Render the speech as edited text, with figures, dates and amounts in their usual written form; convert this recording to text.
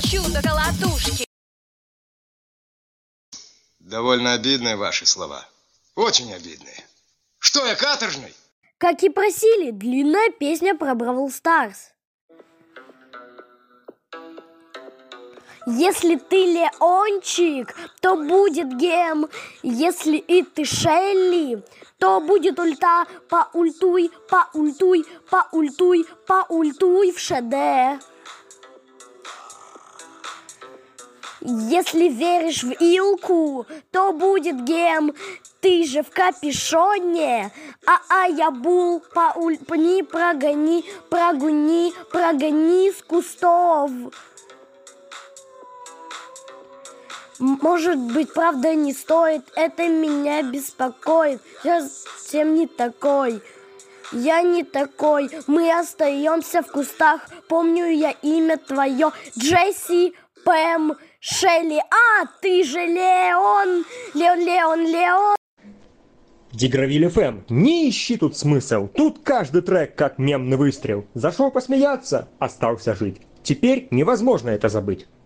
Чудо-колотушки. Довольно обидные ваши слова. Очень обидные. Что я, каторжный? Как и просили, длинная песня про Бравл Старс. Если ты Леончик, то будет Гем. Если и ты Шелли, то будет ульта. Поультуй, поультуй, поультуй, поультуй в ШД. Если веришь в Илку, то будет Гем. Ты же в капюшоне. Я бул, поульпни, прогони, прогуни, прогони с кустов. Может быть, правда, не стоит, это меня беспокоит. Я совсем не такой. Я не такой. Мы остаемся в кустах. Помню я имя твое. Джесси, Пэм, Шелли. Ты же Леон. Леон. Дигравиль ФМ, не ищи тут смысл. Тут каждый трек как мемный выстрел. Зашел посмеяться, остался жить. Теперь невозможно это забыть.